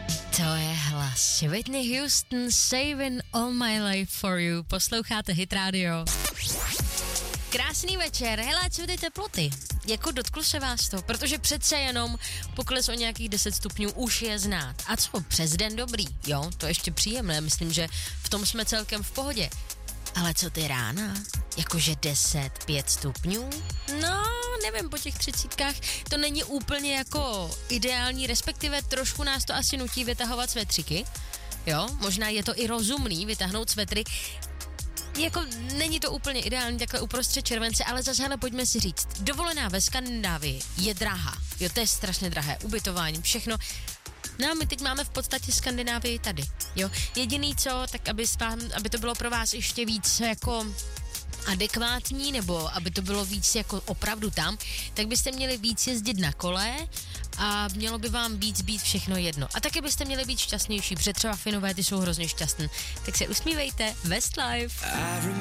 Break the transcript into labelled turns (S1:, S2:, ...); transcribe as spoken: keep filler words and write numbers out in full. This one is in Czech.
S1: To je hlas Whitney Houston, Saving All My Life For You. Posloucháte Hit Radio. Krásný večer, hele, co ty teploty? Jako dotklo se vás to? Protože přece jenom pokles o nějakých deset stupňů už je znát. A co, přes den dobrý, jo, to ještě příjemné, myslím, že v tom jsme celkem v pohodě. Ale co ty rána? Jakože deset, pět stupňů? No, nevím, po těch třicítkách to není úplně jako ideální, respektive trošku nás to asi nutí vytahovat svetříky. Jo, možná je to i rozumný vytáhnout svetry. Jako není to úplně ideální takhle uprostřed července, ale zase hele, pojďme si říct, dovolená ve Skandinávii je drahá. Jo, to je strašně drahé, ubytování, všechno. No a my teď máme v podstatě Skandinávii tady, jo. Jediný co, tak aby, vám, aby to bylo pro vás ještě víc jako adekvátní, nebo aby to bylo víc jako opravdu tam, tak byste měli víc jezdit na kole a mělo by vám víc být všechno jedno. A taky byste měli být šťastnější, protože třeba Finové ty jsou hrozně šťastní. Tak se usmívejte, Westlife.